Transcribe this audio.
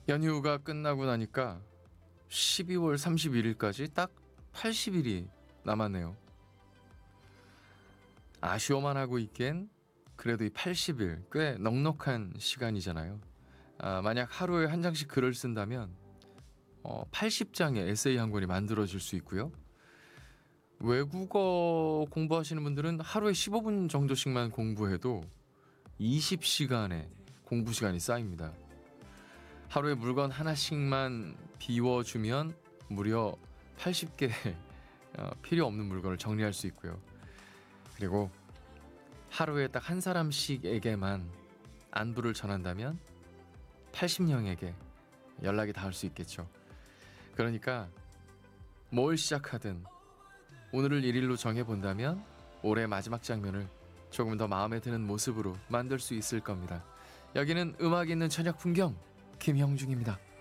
연휴가 끝나고 나니까 12월 31일까지 딱 80일이 남았네요. 아쉬워만 하고 있기엔 그래도 이 80일 꽤 넉넉한 시간이잖아요. 만약 하루에 한 장씩 글을 쓴다면 80장의 에세이 한 권이 만들어질 수 있고요. 외국어 공부하시는 분들은 하루에 15분 정도씩만 공부해도 20시간의 공부 시간이 쌓입니다. 하루에 물건 하나씩만 비워주면 무려 80개 필요 없는 물건을 정리할 수 있고요. 그리고 하루에 딱 한 사람씩에게만 안부를 전한다면 80명에게 연락이 닿을 수 있겠죠. 그러니까 뭘 시작하든 오늘을 1일로 정해본다면 올해 마지막 장면을 조금 더 마음에 드는 모습으로 만들 수 있을 겁니다. 여기는 음악 있는 저녁 풍경 김형중입니다.